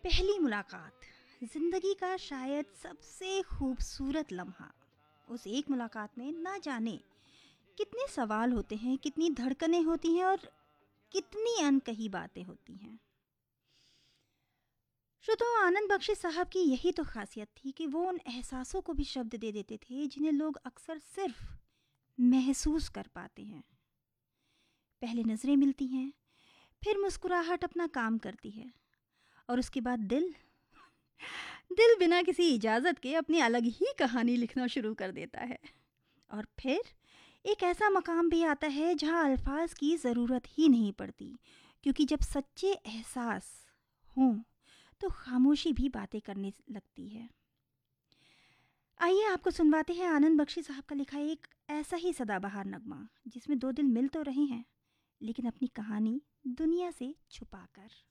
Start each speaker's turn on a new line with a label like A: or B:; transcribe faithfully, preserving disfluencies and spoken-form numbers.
A: पहली मुलाकात जिंदगी का शायद सबसे खूबसूरत लम्हा। उस एक मुलाकात में ना जाने कितने सवाल होते हैं, कितनी धड़कनें होती हैं और कितनी अनकही बातें होती हैं। श्रोताओ, आनंद बख्शी साहब की यही तो खासियत थी कि वो उन एहसासों को भी शब्द दे देते थे जिन्हें लोग अक्सर सिर्फ महसूस कर पाते हैं। पहले नजरें मिलती हैं, फिर मुस्कुराहट अपना काम करती है और उसके बाद दिल दिल बिना किसी इजाज़त के अपनी अलग ही कहानी लिखना शुरू कर देता है। और फिर एक ऐसा मकाम भी आता है जहाँ अल्फाज की ज़रूरत ही नहीं पड़ती, क्योंकि जब सच्चे एहसास हों तो खामोशी भी बातें करने लगती है। आइए आपको सुनवाते हैं आनंद बख्शी साहब का लिखा एक ऐसा ही सदाबहार नगमा, जिसमें दो दिल मिल तो रहे हैं लेकिन अपनी कहानी दुनिया से छुपाकर।